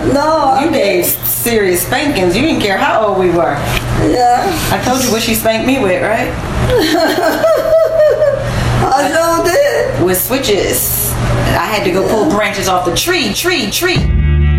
No. You gave serious spankings. You didn't care how old we were. Yeah. I told you what she spanked me with, right? I sure did. With switches. I had to go pull branches off the tree.